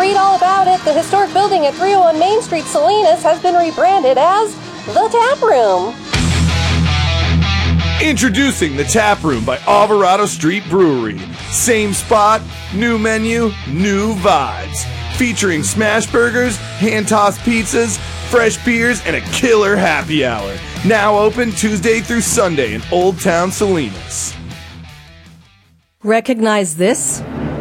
read all about it, the historic building at 301 Main Street, Salinas, has been rebranded as The Tap Room. Introducing The Tap Room by Alvarado Street Brewery. Same spot, new menu, new vibes. Featuring smash burgers, hand-tossed pizzas, fresh beers, and a killer happy hour. Now open Tuesday through Sunday in Old Town Salinas. Recognize this?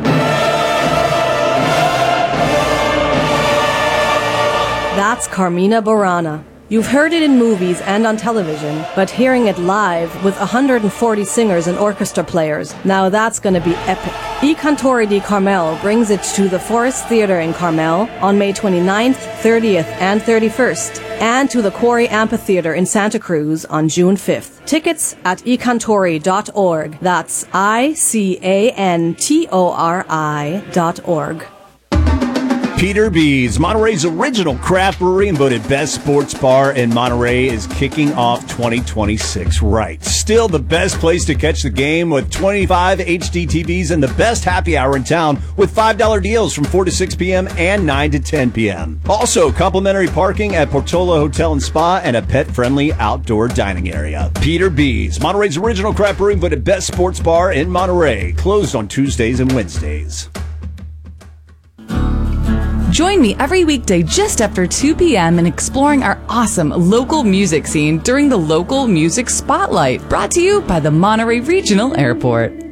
That's Carmina Burana. You've heard it in movies and on television, but hearing it live with 140 singers and orchestra players, now that's going to be epic. I Cantori di Carmel brings it to the Forest Theatre in Carmel on May 29th, 30th, and 31st, and to the Quarry Amphitheatre in Santa Cruz on June 5th. Tickets at icantori.org. That's icantori.org. Peter B's, Monterey's original craft brewery and voted best sports bar in Monterey, is kicking off 2026 right. Still the best place to catch the game with 25 HD TVs and the best happy hour in town with $5 deals from 4 to 6 p.m. and 9 to 10 p.m. Also, complimentary parking at Portola Hotel and Spa and a pet-friendly outdoor dining area. Peter B's, Monterey's original craft brewery and voted best sports bar in Monterey. Closed on Tuesdays and Wednesdays. Join me every weekday just after 2 p.m. in exploring our awesome local music scene during the Local Music Spotlight, brought to you by the Monterey Regional Airport.